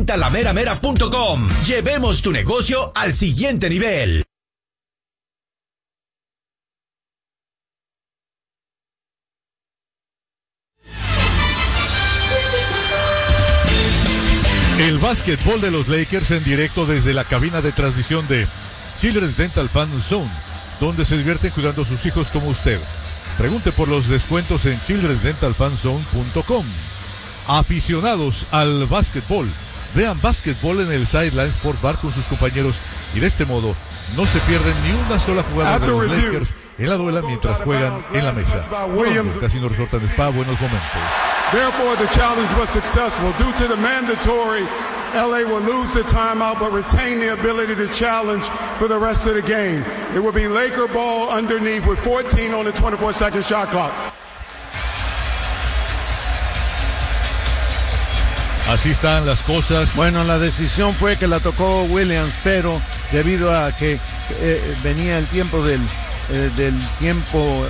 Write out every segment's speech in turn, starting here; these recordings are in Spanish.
Visita lameramera.com. Llevemos tu negocio al siguiente nivel. El básquetbol de los Lakers en directo desde la cabina de transmisión de Children's Dental Fan Zone, donde se divierten cuidando a sus hijos como usted. Pregunte por los descuentos en childrensdentalfanzone.com. Aficionados al básquetbol, vean básquetbol en el Sideline Sport Bar con sus compañeros y de este modo no se pierden ni una sola jugada de los Lakers en la duela mientras juegan en la mesa. Casino Resort and Spa, buenos momentos. Therefore, the challenge was successful. Due to the mandatory, LA will lose the timeout but retain the ability to challenge for the rest of the game. It will be Laker ball underneath with 14 on the 24-second shot clock. Así están las cosas. Bueno, la decisión fue que la tocó Williams, pero debido a que venía el tiempo del tiempo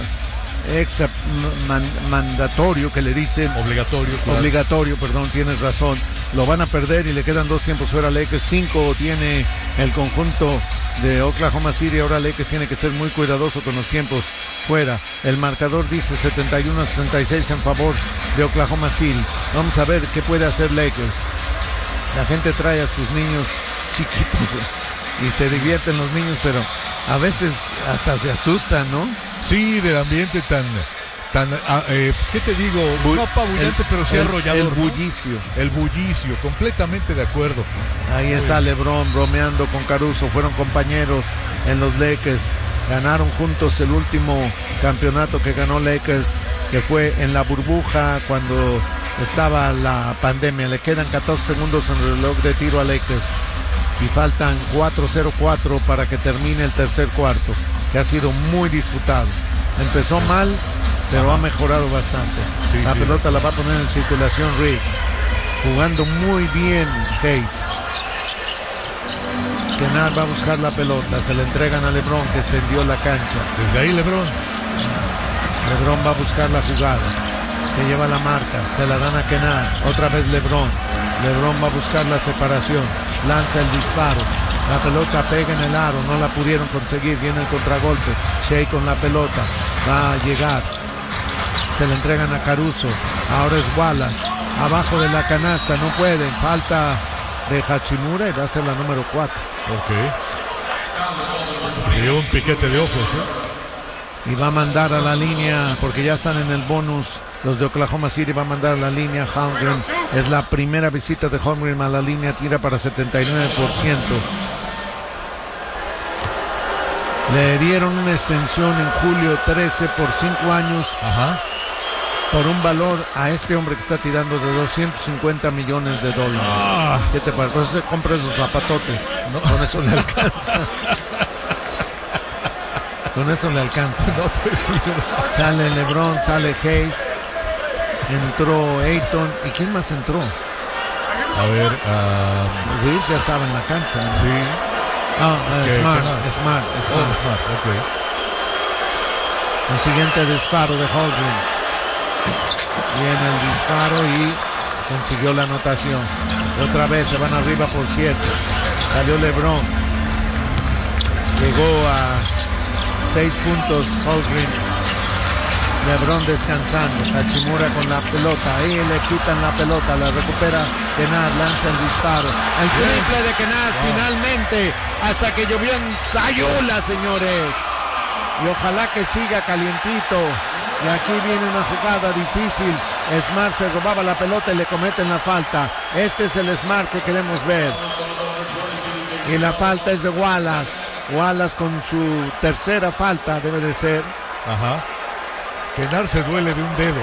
mandatorio que le dicen obligatorio, perdón, tienes razón, lo van a perder y le quedan 2 tiempos fuera. Lakers 5 tiene el conjunto de Oklahoma City. Ahora Lakers tiene que ser muy cuidadoso con los tiempos fuera. El marcador dice 71-66 en favor de Oklahoma City. Vamos a ver qué puede hacer Lakers. La gente trae a sus niños chiquitos y se divierten los niños, pero a veces hasta se asustan, ¿no? Sí, del ambiente tan ¿qué te digo? No apabullante, pero sí arrollador. El bullicio. ¿No? El bullicio, completamente de acuerdo. Ahí está LeBron bromeando con Caruso. Fueron compañeros en los Lakers. Ganaron juntos el último campeonato que ganó Lakers, que fue en la burbuja cuando estaba la pandemia. Le quedan 14 segundos en el reloj de tiro a Lakers. Y faltan 4:04 para que termine el tercer cuarto, que ha sido muy disputado. Empezó mal, pero ha mejorado bastante. La pelota la va a poner en circulación Riggs. Jugando muy bien Hayes. Kennard va a buscar la pelota. Se le entregan a LeBron, que extendió la cancha. Desde ahí LeBron va a buscar la jugada. Se lleva la marca. Se la dan a Kennard. Otra vez LeBron va a buscar la separación. Lanza el disparo. La pelota pega en el aro, no la pudieron conseguir. Viene el contragolpe. Shea con la pelota. Va a llegar. Se le entregan a Caruso. Ahora es Wallace. Abajo de la canasta, no pueden. Falta de Hachimura y va a ser la número 4. Ok. Se lleva un piquete de ojos, Y va a mandar a la línea, porque ya están en el bonus. Los de Oklahoma City va a mandar a la línea Holmgren. Es la primera visita de Holmgren a la línea. Tira para 79%. Le dieron una extensión en julio 13 por 5 años. Ajá. Por un valor a este hombre que está tirando de $250 millones. ¿Qué te parece? Pues se compra esos zapatotes. ¿No? Con eso le alcanza. Con eso le alcanza. No, pues sí, no. Sale LeBron, sale Hayes. Entró Ayton. ¿Y quién más entró? A ver, Reeves ya estaba en la cancha, ¿no? Sí. Smart. Okay. El siguiente disparo de Holmgren. Viene el disparo y consiguió la anotación. Otra vez se van arriba por 7. Salió LeBron. Llegó a 6 puntos Holmgren. LeBron descansando. Hachimura con la pelota. Ahí le quitan la pelota. La recupera Kennard. Lanza el disparo. El triple de Kennard finalmente. Hasta que llovió en Sayula, señores. Y ojalá que siga calientito. Y aquí viene una jugada difícil. Smart se robaba la pelota y le cometen la falta. Este es el Smart que queremos ver. Y la falta es de Wallace. Wallace con su tercera falta debe de ser. Ajá. Kennard se duele de un dedo,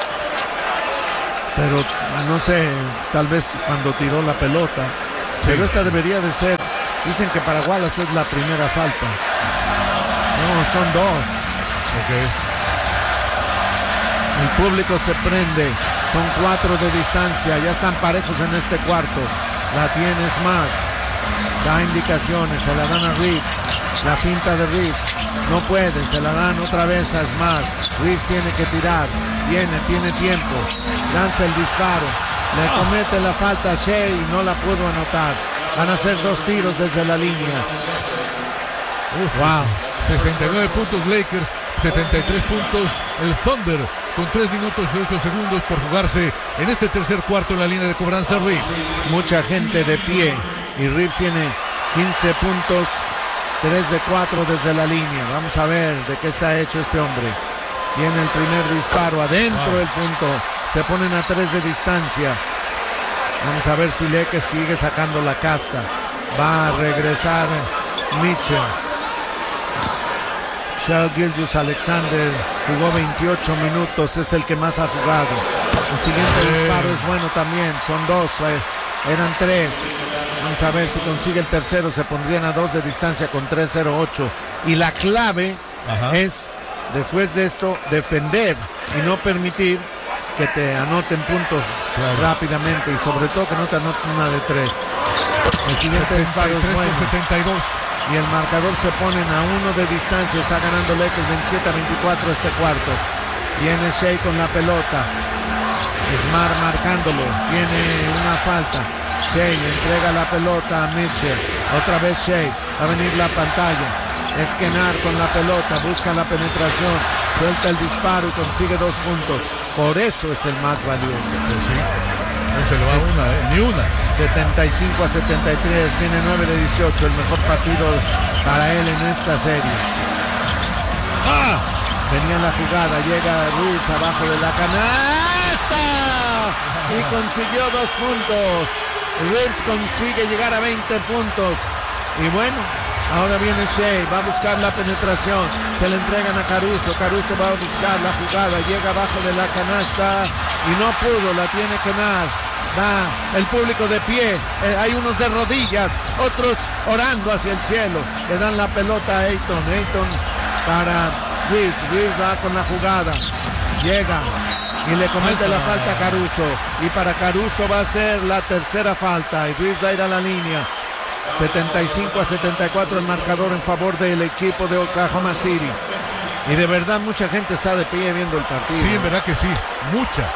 Pero no sé, tal vez cuando tiró la pelota. Sí. Pero esta debería de ser. Dicen que para Wallace es la primera falta. No, son 2. Okay. El público se prende. Son 4 de distancia. Ya están parejos en este cuarto. La tiene Smart. Da indicaciones. Se la dan a Reeves. La finta de Reeves. No puede. Se la dan otra vez a Smart. Reeves tiene que tirar. Tiene tiempo. Lanza el disparo. Le comete la falta a Shea y no la pudo anotar. Van a ser 2 tiros desde la línea. Wow. 69 puntos Lakers, 73 puntos el Thunder, con 3 minutos y 8 segundos por jugarse en este tercer cuarto en la línea de cobranza Reeves. Mucha gente de pie y Reeves tiene 15 puntos, 3 de 4 desde la línea. Vamos a ver de qué está hecho este hombre. Viene el primer disparo adentro del punto. Se ponen a 3 de distancia. Vamos a ver si Lakers sigue sacando la casta. Va a regresar Mitchell. Shai Gilgeous-Alexander jugó 28 minutos, es el que más ha jugado. El siguiente disparo es bueno también, son 2, eran 3. Vamos a ver si consigue el tercero, se pondrían a 2 de distancia con 3-0-8. Y la clave es, después de esto, defender y no permitir que te anoten puntos rápidamente y sobre todo que no te anoten una de 3. El siguiente disparo es bueno. 72. Y el marcador se ponen a 1 de distancia. Está ganando Lakers 27-24 este cuarto. Viene Shea con la pelota. Smart marcándolo. Tiene una falta. Shea le entrega la pelota a Mitchell. Otra vez Shea. Va a venir la pantalla. Es Kennard con la pelota. Busca la penetración. Suelta el disparo y consigue 2 puntos. Por eso es el más valioso. Pues sí. No se le va ni una. 75-73, tiene 9 de 18, el mejor partido para él en esta serie. Venía la jugada, llega Reeves abajo de la canasta y consiguió 2 puntos. Reeves consigue llegar a 20 puntos. Y bueno, ahora viene Shea, va a buscar la penetración, se le entregan a Caruso, Caruso va a buscar la jugada, llega abajo de la canasta y no pudo, la tiene Kennard. Va el público de pie, hay unos de rodillas, otros orando hacia el cielo. Le dan la pelota a Ayton para Reeves. Reeves va con la jugada, llega y le comete la falta a Caruso. Y para Caruso va a ser la tercera falta y Reeves va a ir a la línea. 75-74 el marcador en favor del equipo de Oklahoma City. Y de verdad mucha gente está de pie viendo el partido. Sí, en verdad que sí, mucha.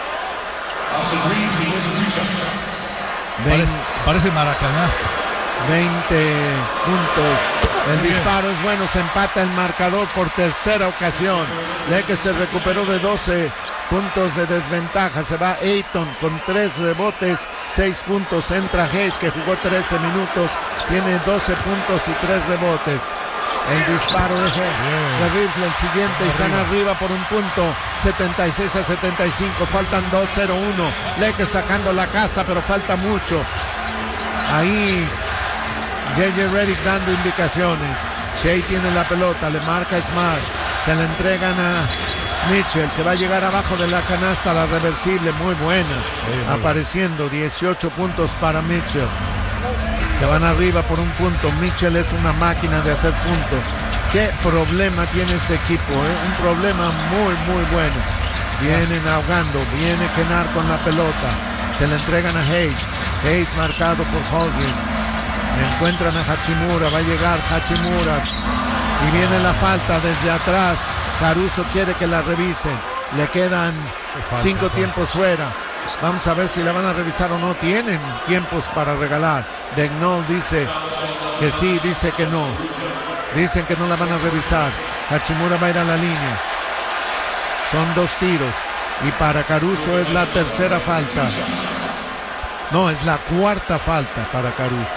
Parece Maracaná. 20 puntos. El disparo es bueno, se empata el marcador por tercera ocasión. Lakers se recuperó de 12 puntos de desventaja. Se va Ayton con 3 rebotes, 6 puntos. Entra Hayes, que jugó 13 minutos, tiene 12 puntos y 3 rebotes. El disparo de Rifle, el siguiente, y están arriba por 1 punto, 76-75, faltan 2-0-1. Lakers sacando la casta, pero falta mucho. Ahí J.J. Redick dando indicaciones. Shea tiene la pelota, le marca Smart, se le entregan a Mitchell, que va a llegar abajo de la canasta, la reversible, muy buena, apareciendo 18 puntos para Mitchell. Se van arriba por 1 punto. Mitchell es una máquina de hacer puntos. ¿Qué problema tiene este equipo? Un problema muy, muy bueno. Vienen ahogando. Viene Kennard con la pelota. Se le entregan a Hayes. Hayes marcado por Hogan. Encuentran a Hachimura. Va a llegar Hachimura. Y viene la falta desde atrás. Caruso quiere que la revisen. Le quedan 5 tiempos fuera. Vamos a ver si la van a revisar o no. Tienen tiempos para regalar. Daigneault dice que sí, dice que no. Dicen que no la van a revisar. Hachimura va a ir a la línea. Son 2 tiros. Y para Caruso es la tercera falta. No, es la 4ª falta para Caruso.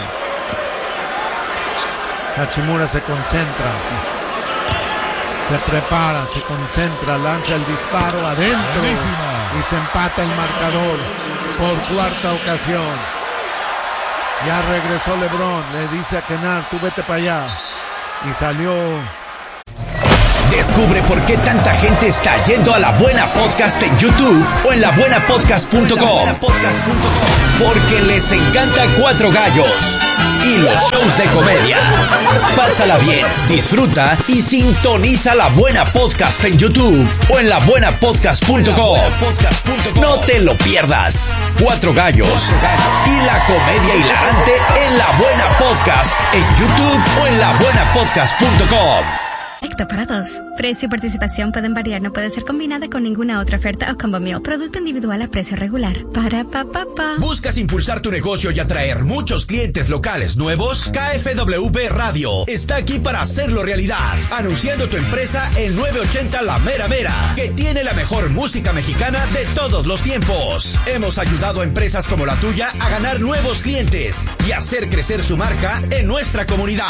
Hachimura se concentra. Se prepara, se concentra, lanza el disparo adentro. Y se empata el marcador por 4ª ocasión. Ya regresó LeBron, le dice a Kennard, tú vete para allá. Y salió. Descubre por qué tanta gente está yendo a La Buena Podcast en YouTube o en labuenapodcast.com. Porque les encanta Cuatro Gallos y los shows de comedia. Pásala bien, disfruta y sintoniza La Buena Podcast en YouTube o en labuenapodcast.com. No te lo pierdas. Cuatro Gallos y la comedia hilarante en La Buena Podcast en YouTube o en labuenapodcast.com. perfecto para dos. Precio y participación pueden variar, no puede ser combinada con ninguna otra oferta o combo meal. Producto individual a precio regular. Para pa. ¿Buscas impulsar tu negocio y atraer muchos clientes locales nuevos? KFWB Radio está aquí para hacerlo realidad. Anunciando tu empresa en 980 La Mera Mera, que tiene la mejor música mexicana de todos los tiempos. Hemos ayudado a empresas como la tuya a ganar nuevos clientes y hacer crecer su marca en nuestra comunidad.